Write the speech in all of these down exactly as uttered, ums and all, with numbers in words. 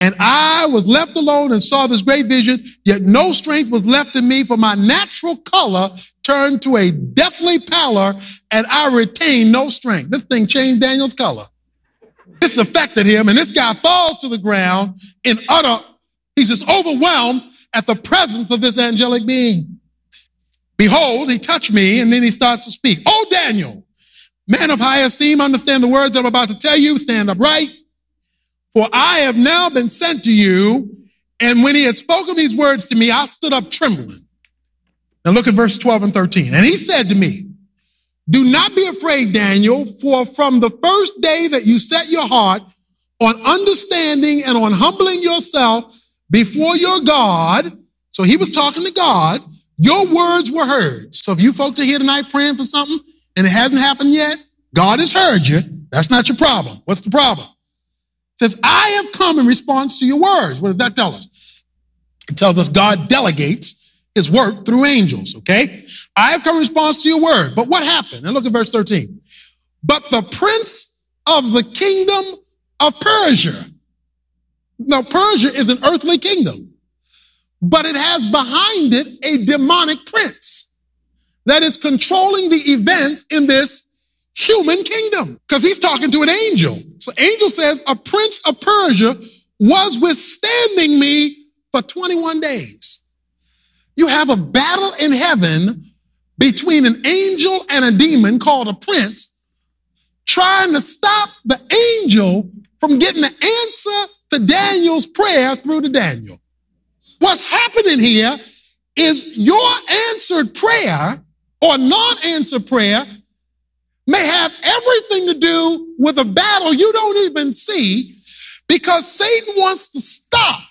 And I was left alone and saw this great vision, yet no strength was left in me, for my natural color turned to a deathly pallor, and I retained no strength. This thing changed Daniel's color. This affected him, and this guy falls to the ground in utter, he's just overwhelmed at the presence of this angelic being. Behold, he touched me, and then he starts to speak. Oh, Daniel, man of high esteem, understand the words that I'm about to tell you. Stand upright. For I have now been sent to you. And when he had spoken these words to me, I stood up trembling. Now look at verse twelve and thirteen. And he said to me, do not be afraid, Daniel, for from the first day that you set your heart on understanding and on humbling yourself before your God, so he was talking to God, your words were heard. So if you folks are here tonight praying for something and it hasn't happened yet, God has heard you. That's not your problem. What's the problem? Says, I have come in response to your words. What does that tell us? It tells us God delegates his work through angels, okay? I have come in response to your word. But what happened? And look at verse thirteen. But the prince of the kingdom of Persia. Now, Persia is an earthly kingdom, but it has behind it a demonic prince that is controlling the events in this human kingdom, because he's talking to an angel. So angel says, a prince of Persia was withstanding me for twenty-one days. You have a battle in heaven between an angel and a demon called a prince, trying to stop the angel from getting the answer to Daniel's prayer through to Daniel. What's happening here is your answered prayer or non-answered prayer may have everything to do with a battle you don't even see, because Satan wants to stop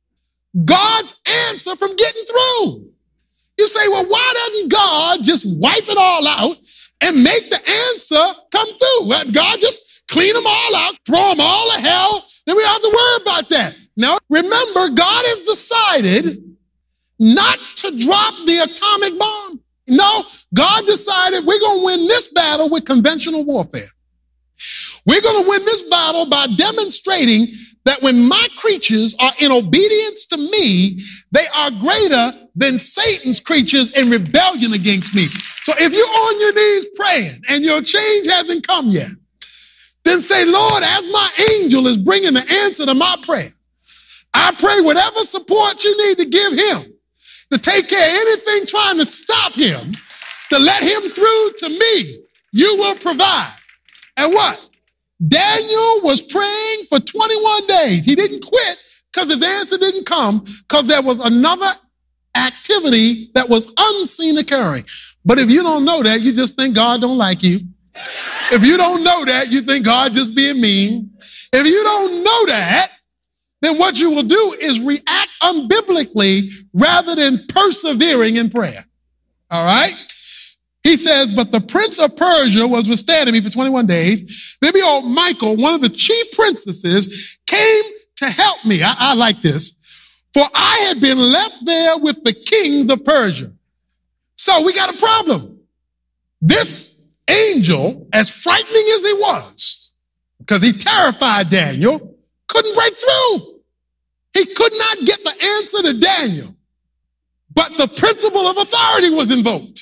God's answer from getting through. You say, well, why doesn't God just wipe it all out and make the answer come through? Let God just clean them all out, throw them all to hell, then we don't have to worry about that. Now, remember, God has decided not to drop the atomic bomb. No, God decided we're going to win this battle with conventional warfare. We're going to win this battle by demonstrating that when my creatures are in obedience to me, they are greater than Satan's creatures in rebellion against me. So if you're on your knees praying and your change hasn't come yet, then say, Lord, as my angel is bringing the answer to my prayer, I pray whatever support you need to give him to take care of anything trying to stop him, to let him through to me, you will provide. And what? Daniel was praying for twenty-one days. He didn't quit because his answer didn't come, because there was another activity that was unseen occurring. But if you don't know that, you just think God don't like you. If you don't know that, you think God just being mean. If you don't know that, then what you will do is react unbiblically rather than persevering in prayer. All right? He says, but the prince of Persia was withstanding me for twenty-one days. Then behold, Michael, one of the chief princesses, came to help me. I, I like this. For I had been left there with the kings of Persia. So we got a problem. This angel, as frightening as he was, because he terrified Daniel, couldn't break through. He could not get the answer to Daniel. But the principle of authority was invoked.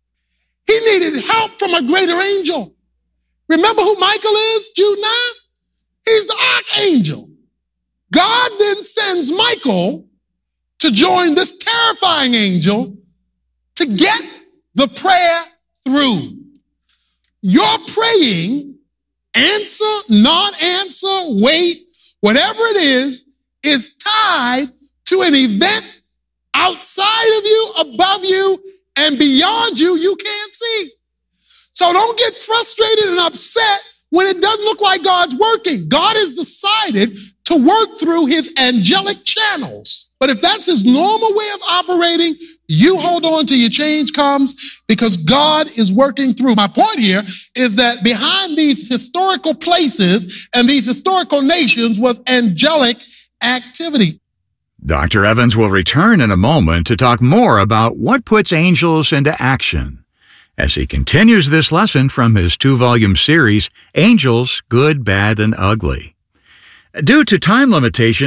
He needed help from a greater angel. Remember who Michael is, Jude nine? He's the archangel. God then sends Michael to join this terrifying angel to get the prayer through. Your praying, answer, non-answer, wait, whatever it is, is tied to an event outside of you, above you, and beyond you, you can't see. So don't get frustrated and upset when it doesn't look like God's working. God has decided to work through his angelic channels. But if that's his normal way of operating, you hold on till your change comes, because God is working through. My point here is that behind these historical places and these historical nations was angelic activity. Doctor Evans will return in a moment to talk more about what puts angels into action as he continues this lesson from his two-volume series, Angels, Good, Bad, and Ugly. Due to time limitations,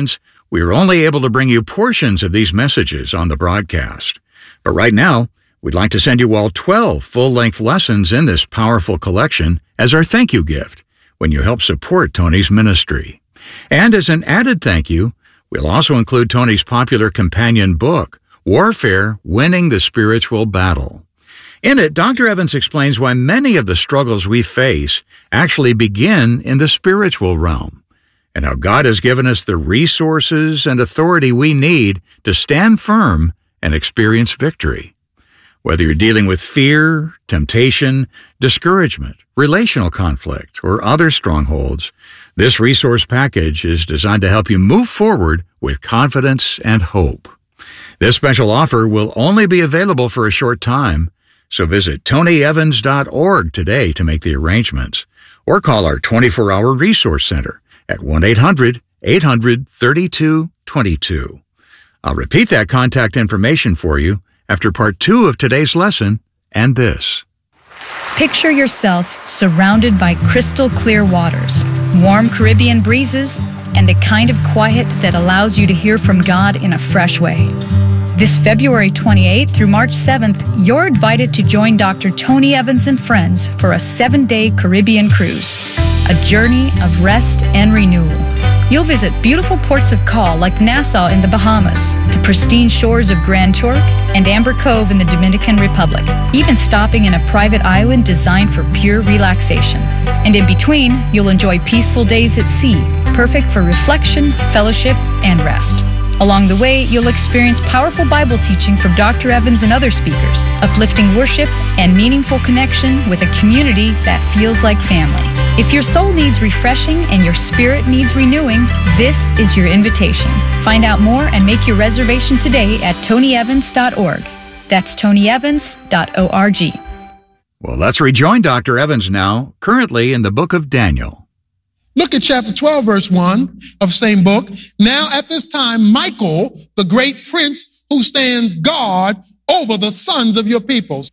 we were only able to bring you portions of these messages on the broadcast. But right now, we'd like to send you all twelve full-length lessons in this powerful collection as our thank you gift when you help support Tony's ministry. And as an added thank you, we'll also include Tony's popular companion book, Warfare: Winning the Spiritual Battle. In it, Doctor Evans explains why many of the struggles we face actually begin in the spiritual realm, and how God has given us the resources and authority we need to stand firm and experience victory. Whether you're dealing with fear, temptation, discouragement, relational conflict, or other strongholds, this resource package is designed to help you move forward with confidence and hope. This special offer will only be available for a short time, so visit tony evans dot org today to make the arrangements, or call our twenty-four hour resource center at one eight hundred, eight hundred, thirty-two twenty-two. I'll repeat that contact information for you after part two of today's lesson and this. Picture yourself surrounded by crystal clear waters, warm Caribbean breezes, and a kind of quiet that allows you to hear from God in a fresh way. This February twenty-eighth through March seventh, you're invited to join Doctor Tony Evans and friends for a seven-day Caribbean cruise, a journey of rest and renewal. You'll visit beautiful ports of call like Nassau in the Bahamas, the pristine shores of Grand Turk, and Amber Cove in the Dominican Republic, even stopping in a private island designed for pure relaxation. And in between, you'll enjoy peaceful days at sea, perfect for reflection, fellowship, and rest. Along the way, you'll experience powerful Bible teaching from Doctor Evans and other speakers, uplifting worship, and meaningful connection with a community that feels like family. If your soul needs refreshing and your spirit needs renewing, this is your invitation. Find out more and make your reservation today at tony evans dot org. That's tony evans dot org. Well, let's rejoin Doctor Evans now, currently in the book of Daniel. Look at chapter twelve, verse one of the same book. Now at this time, Michael, the great prince who stands guard over the sons of your peoples.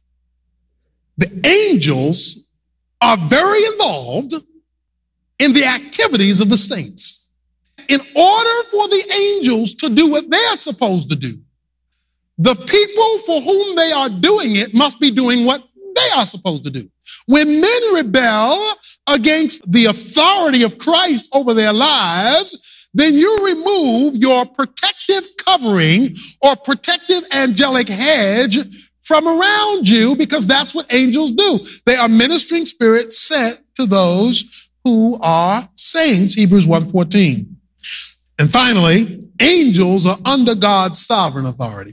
The angels are very involved in the activities of the saints. In order for the angels to do what they're supposed to do, the people for whom they are doing it must be doing what they are supposed to do. When men rebel against the authority of Christ over their lives, then you remove your protective covering or protective angelic hedge from around you, because that's what angels do. They are ministering spirits sent to those who are saints, Hebrews one fourteen. And finally, angels are under God's sovereign authority.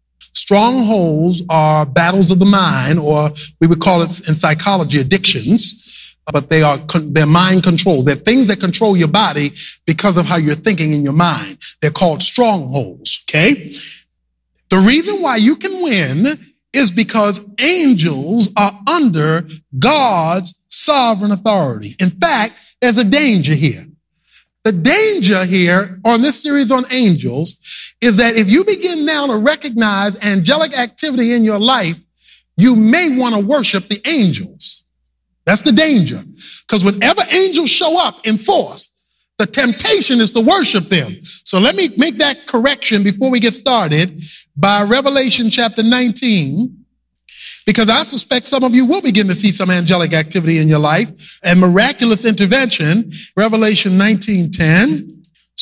Strongholds are battles of the mind, or we would call it in psychology addictions, but they are they're mind control. They're things that control your body because of how you're thinking in your mind. They're called strongholds, okay? The reason why you can win is because angels are under God's sovereign authority. In fact, there's a danger here. The danger here on this series on angels is that if you begin now to recognize angelic activity in your life, you may want to worship the angels. That's the danger. Because whenever angels show up in force, the temptation is to worship them. So let me make that correction before we get started by Revelation chapter nineteen, because I suspect some of you will begin to see some angelic activity in your life and miraculous intervention. Revelation nineteen ten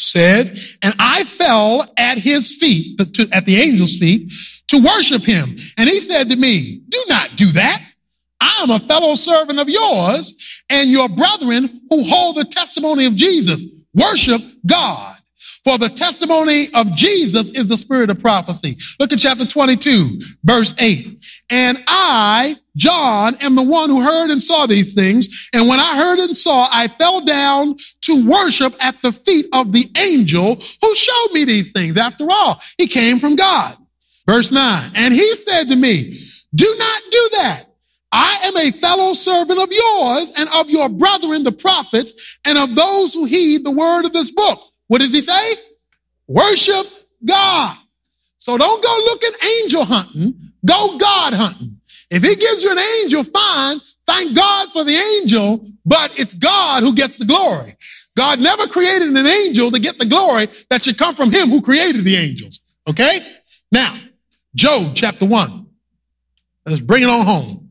says, and I fell at his feet, to, at the angel's feet, to worship him. And he said to me, do not do that. I am a fellow servant of yours and your brethren who hold the testimony of Jesus. Worship God. For the testimony of Jesus is the spirit of prophecy. Look at chapter twenty-two, verse eight. And I, John, am the one who heard and saw these things. And when I heard and saw, I fell down to worship at the feet of the angel who showed me these things. After all, he came from God. Verse nine. And he said to me, do not do that. I am a fellow servant of yours and of your brethren, the prophets, and of those who heed the word of this book. What does he say? Worship God. So don't go looking angel hunting. Go God hunting. If he gives you an angel, fine. Thank God for the angel, but it's God who gets the glory. God never created an angel to get the glory that should come from him who created the angels. Okay? Now, Job chapter one. Let's bring it on home.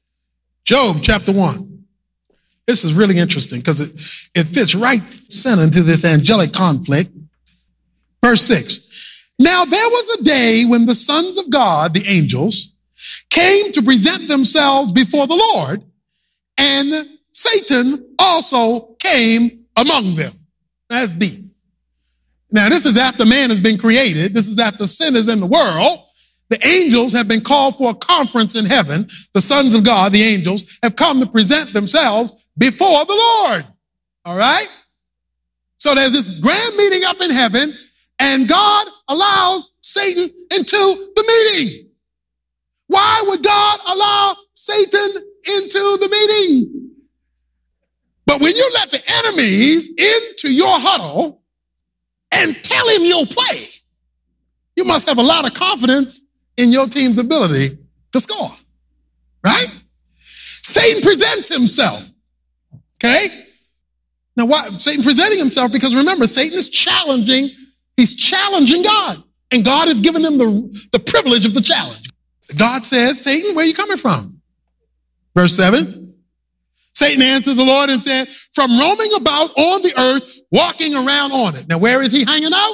Job chapter one. This is really interesting because it, it fits right center into this angelic conflict. Verse six. Now there was a day when the sons of God, the angels, came to present themselves before the Lord, and Satan also came among them. That's deep. Now, this is after man has been created. This is after sin is in the world. The angels have been called for a conference in heaven. The sons of God, the angels, have come to present themselves before the Lord. All right? So there's this grand meeting up in heaven, and God allows Satan into the meeting. Why would God allow Satan into the meeting? But when you let the enemies into your huddle and tell him you'll play, you must have a lot of confidence in your team's ability to score, right? Satan presents himself, okay? Now, why Satan presenting himself? Because remember, Satan is challenging, he's challenging God, and God has given him the, the privilege of the challenge. God says, Satan, where are you coming from? Verse seven. Satan answered the Lord and said, from roaming about on the earth, walking around on it. Now, where is he hanging out?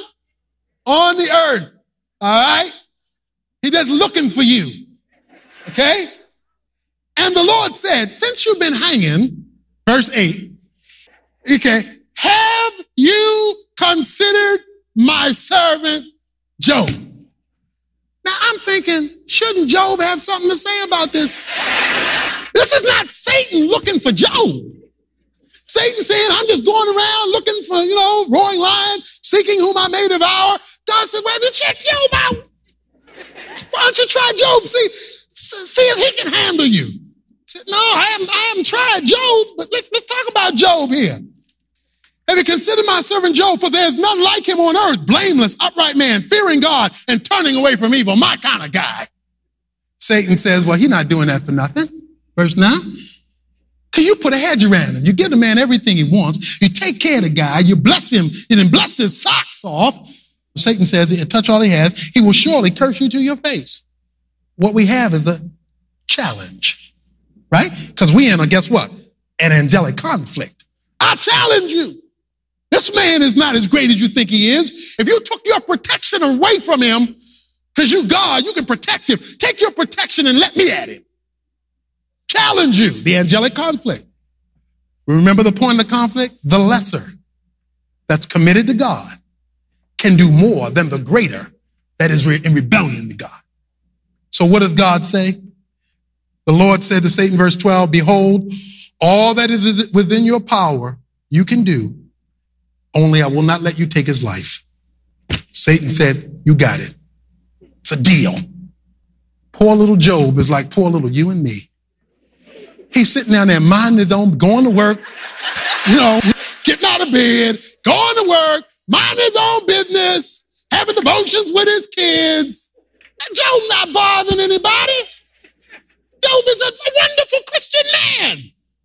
On the earth. All right? He's just looking for you. Okay? And the Lord said, since you've been hanging, verse eight, okay, have you considered my servant Job? Now, I'm thinking, shouldn't Job have something to say about this? This is not Satan looking for Job. Satan saying, I'm just going around looking for, you know, roaring lion, seeking whom I may devour. God said, well, have you checked Job out? Why don't you try Job? See, see if he can handle you. I said, no, I haven't, I haven't tried Job, but let's, let's talk about Job here. Have you considered my servant Job? For there is none like him on earth, blameless, upright man, fearing God and turning away from evil, my kind of guy. Satan says, well, he's not doing that for nothing. Verse nine. Because you put a hedge around him. You give the man everything he wants. You take care of the guy. You bless him. You then bless his socks off. Satan says, he'll touch all he has. He will surely curse you to your face. What we have is a challenge, right? Because we in a, guess what? An angelic conflict. I challenge you. This man is not as great as you think he is. If you took your protection away from him, because you God, you can protect him. Take your protection and let me at him. Challenge you, the angelic conflict. Remember the point of the conflict? The lesser that's committed to God can do more than the greater that is in rebellion to God. So what does God say? The Lord said to Satan, verse twelve, behold, all that is within your power you can do, only I will not let you take his life. Satan said, you got it. It's a deal. Poor little Job is like poor little you and me. He's sitting down there minding his own, going to work, you know, getting out of bed, going to work, minding his own business, having devotions with his kids. And Job not bothering anybody. Job is a wonderful Christian man.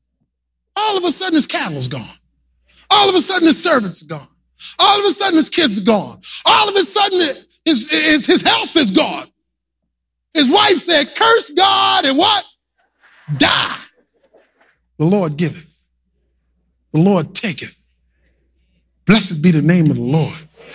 All of a sudden his cattle's gone. All of a sudden his servants is gone. All of a sudden his kids are gone. All of a sudden his, his, his health is gone. His wife said, curse God and what? Die. The Lord giveth. The Lord taketh. Blessed be the name of the Lord.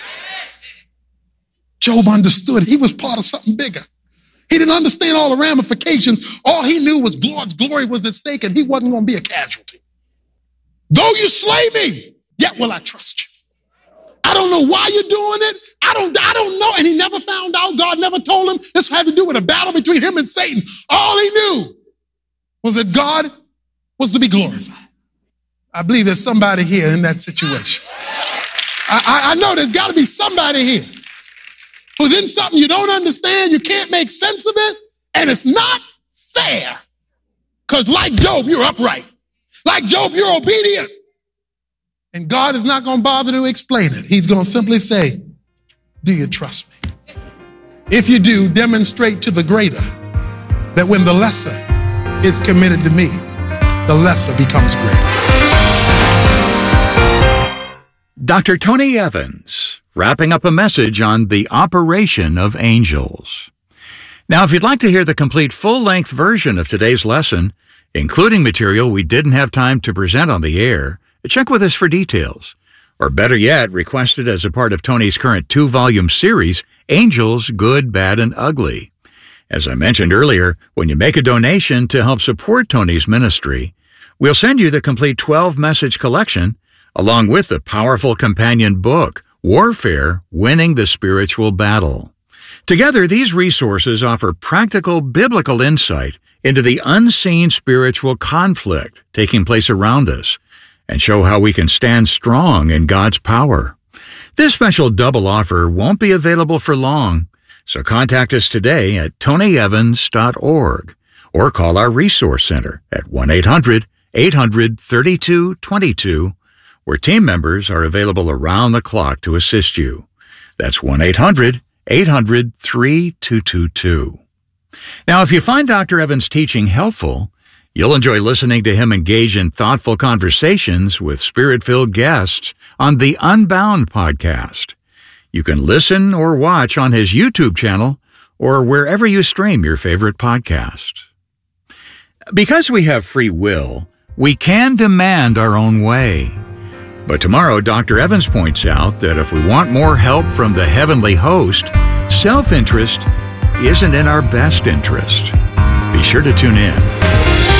Job understood he was part of something bigger. He didn't understand all the ramifications. All he knew was God's glory was at stake and he wasn't going to be a casualty. Though you slay me, yet will I trust you. I don't know why you're doing it. I don't, I don't know. And he never found out. God never told him. This had to do with a battle between him and Satan. All he knew was that God was to be glorified. I believe there's somebody here in that situation. I, I, I know there's got to be somebody here who's in something you don't understand, you can't make sense of it, and it's not fair. Because like Job, you're upright. Like Job, you're obedient. And God is not going to bother to explain it. He's going to simply say, do you trust me? If you do, demonstrate to the greater that when the lesser is committed to me, the lesser becomes greater. Doctor Tony Evans, wrapping up a message on the operation of angels. Now, if you'd like to hear the complete full-length version of today's lesson, including material we didn't have time to present on the air, check with us for details. Or better yet, request it as a part of Tony's current two-volume series, Angels, Good, Bad, and Ugly. As I mentioned earlier, when you make a donation to help support Tony's ministry, we'll send you the complete twelve-message collection, along with the powerful companion book, Warfare, Winning the Spiritual Battle. Together, these resources offer practical biblical insight into the unseen spiritual conflict taking place around us and show how we can stand strong in God's power. This special double offer won't be available for long, so contact us today at tony evans dot org or call our Resource Center at one eight hundred, eight hundred, thirty-two twenty-two, where team members are available around the clock to assist you. That's one eight hundred, eight hundred, three two two two. Now, if you find Doctor Evans' teaching helpful, you'll enjoy listening to him engage in thoughtful conversations with Spirit-filled guests on the Unbound podcast. You can listen or watch on his YouTube channel or wherever you stream your favorite podcast. Because we have free will, we can demand our own way. But tomorrow, Doctor Evans points out that if we want more help from the heavenly host, self-interest isn't in our best interest. Be sure to tune in.